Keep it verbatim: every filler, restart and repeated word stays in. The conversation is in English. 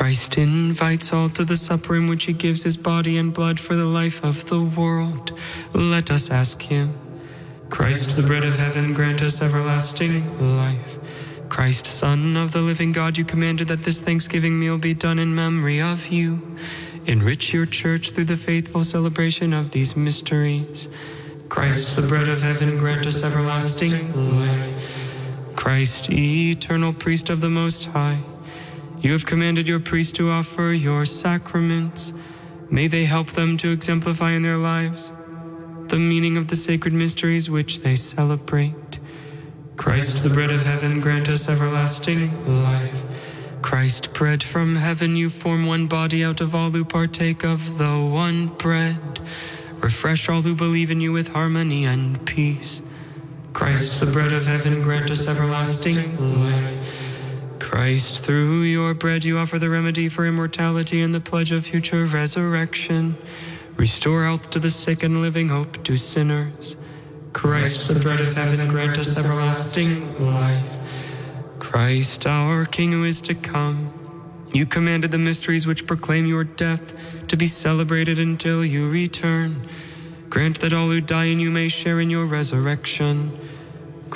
Christ invites all to the supper in which he gives his body and blood for the life of the world. Let us ask him. Christ, the bread of heaven, grant us everlasting life. Christ, Son of the living God, you commanded that this Thanksgiving meal be done in memory of you. Enrich your church through the faithful celebration of these mysteries. Christ, the bread of heaven, grant us everlasting life. Christ, eternal priest of the Most High, you have commanded your priests to offer your sacraments. May they help them to exemplify in their lives the meaning of the sacred mysteries which they celebrate. Christ, the bread of heaven, grant us everlasting life. Christ, bread from heaven, you form one body out of all who partake of the one bread. Refresh all who believe in you with harmony and peace. Christ, the bread of heaven, grant us everlasting life. Christ, through your bread you offer the remedy for immortality and the pledge of future resurrection. Restore health to the sick and living hope to sinners. Christ, the bread of heaven, grant us everlasting life. Christ, our King who is to come, you commanded the mysteries which proclaim your death to be celebrated until you return. Grant that all who die in you may share in your resurrection.